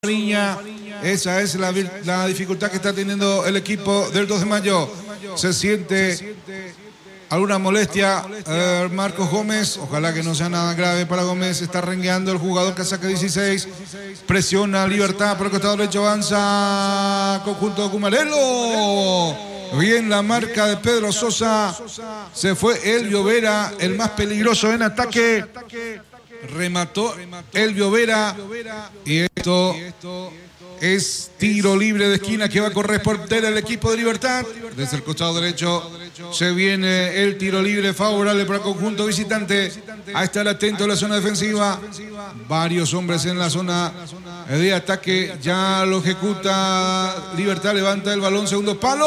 Fariña. Esa es la dificultad que está teniendo el equipo del 2 de mayo. Se siente alguna molestia Marcos Gómez. Ojalá que no sea nada grave para Gómez. Está rengueando el jugador casaca 16. Presiona Libertad por el costado derecho. Avanza conjunto de Cumarelo. Bien la marca de Pedro Sosa. Se fue Elvio Vera, el más peligroso en ataque. Remató Elvio Vera. Y esto es tiro libre de esquina que va a corresponder al equipo de Libertad. Desde el costado derecho se viene el tiro libre favorable para el conjunto visitante. A estar atento a la zona defensiva. Varios hombres en la zona de ataque. Ya lo ejecuta Libertad. Levanta el balón. Segundo palo.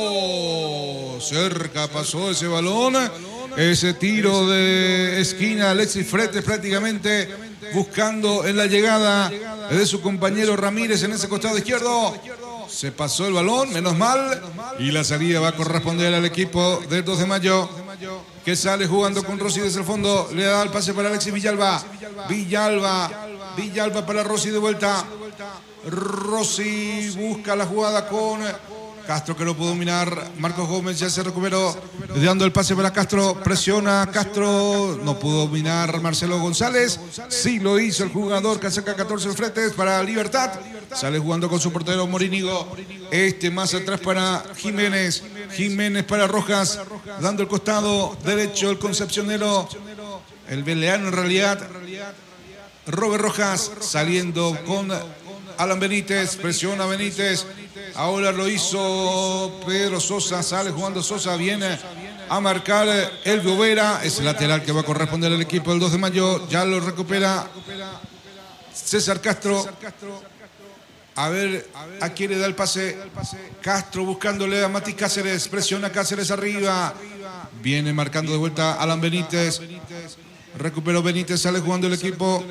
Cerca pasó ese balón. Ese tiro de esquina. Alexis Fretes prácticamente buscando en la llegada de su compañero Ramírez en ese costado izquierdo. Se pasó el balón, menos mal. Y la salida va a corresponder al equipo del 2 de mayo, que sale jugando con Rossi desde el fondo. Le da el pase para Alexis Villalba. Villalba para Rossi de vuelta. Rossi busca la jugada con Castro, que lo pudo dominar. Marcos Gómez ya se recuperó, dando el pase para Castro. Presiona Castro. No pudo dominar Marcelo González. Sí lo hizo el jugador que saca 14 fretes para Libertad. Sale jugando con su portero Morínigo. Más atrás para Jiménez. Jiménez para Rojas. Dando el costado derecho el concepcionero. El beleano en realidad. Robert Rojas saliendo con Alan Benítez. Presiona Benítez. Ahora lo hizo Pedro Sosa. Sale jugando Sosa. Viene a marcar Elvio Vera. Es el lateral que va a corresponder al equipo del 2 de mayo. Ya lo recupera César Castro. A ver a quién le da el pase. Castro buscándole a Mati Cáceres. Presiona Cáceres arriba. Viene marcando de vuelta Alan Benítez. Recuperó Benítez. Sale jugando el equipo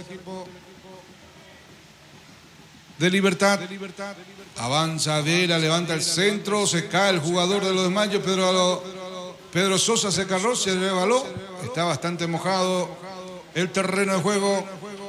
de Libertad. Avanza Vera, levanta el centro, se cae el jugador de los de mayo. Pedro Sosa se carró, se rebaló. Está bastante mojado el terreno de juego.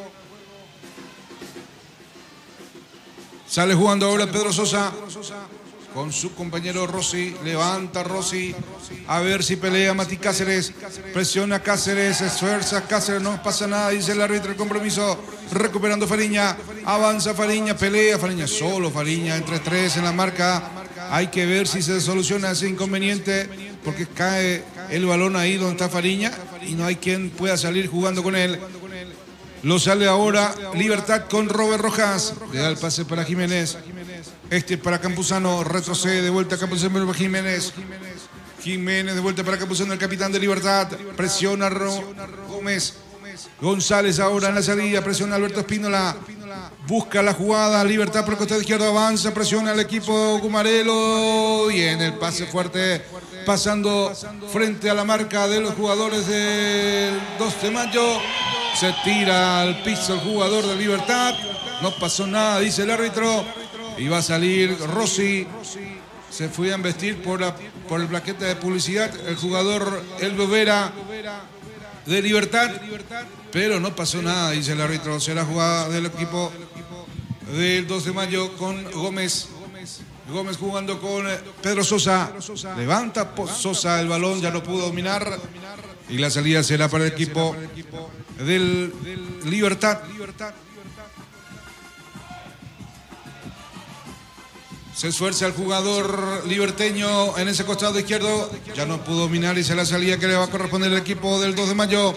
Sale jugando ahora Pedro Sosa con su compañero Rossi. Levanta Rossi. A ver si pelea Mati Cáceres. Presiona Cáceres. Se esfuerza Cáceres. No pasa nada. Dice el árbitro. El compromiso. Recuperando Fariña. Avanza Fariña. Pelea Fariña. Solo Fariña. Entre tres en la marca. Hay que ver si se soluciona ese inconveniente. Porque cae el balón ahí donde está Fariña. Y no hay quien pueda salir jugando con él. Lo sale ahora Libertad con Robert Rojas. Le da el pase para Jiménez. Para Campuzano. Retrocede de vuelta a Campuzano para Jiménez. Jiménez de vuelta para Campuzano, el capitán de Libertad. Presiona Gómez. González ahora en la salida. Presiona Alberto Espínola. Busca la jugada. Libertad por el costado izquierdo. Avanza. Presiona al equipo Cumarelo. Bien, el pase fuerte. Pasando frente a la marca de los jugadores del 2 de mayo. Se tira al piso el jugador de Libertad. No pasó nada, dice el árbitro. Y va a salir Rossi. Se fue a embestir por el plaquete de publicidad el jugador Elvio Vera de Libertad. Pero no pasó nada, dice el árbitro. Será jugada del equipo del 2 de mayo con Gómez. Gómez jugando con Pedro Sosa. Levanta Sosa el balón, ya no pudo dominar. Y la salida será para el equipo del Libertad. Se esfuerza el jugador liberteño en ese costado izquierdo. Ya no pudo dominar y se la salida que le va a corresponder al equipo del 2 de mayo.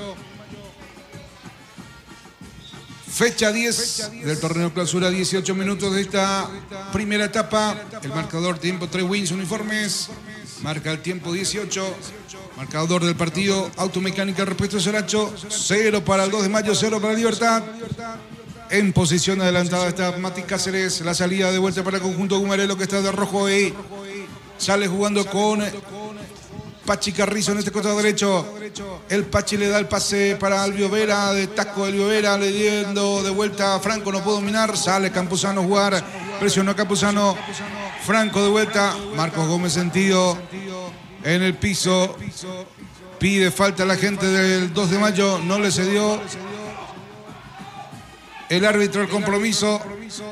Fecha 10 del torneo clausura, 18 minutos de esta primera etapa. El marcador tiempo 3 wins uniformes. Marca el tiempo 18. Marcador del partido Automecánica Repuestos Saracho. 0 para el 2 de mayo, 0 para Libertad. En posición adelantada está Mati Cáceres. La salida de vuelta para el conjunto Cumarelo, que está de rojo ahí. Sale jugando con Pachi Carrizo en este costado derecho. El Pachi le da el pase para Elvio Vera. De taco Elvio Vera, le diendo de vuelta a Franco. No pudo dominar. Sale Campuzano a jugar. Presionó a Campuzano. Franco de vuelta. Marcos Gómez sentido en el piso. Pide falta a la gente del 2 de mayo. No le cedió el árbitro el compromiso.